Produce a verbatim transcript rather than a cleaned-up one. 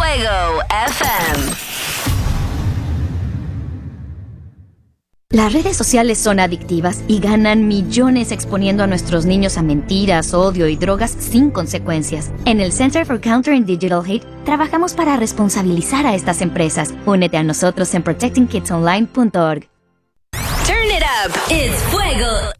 Fuego F M. Las redes sociales son adictivas y ganan millones exponiendo a nuestros niños a mentiras, odio y drogas sin consecuencias. En el Center for Countering Digital Hate trabajamos para responsabilizar a estas empresas. Únete a nosotros en protecting kids online punto org. Turn it up. It's Fuego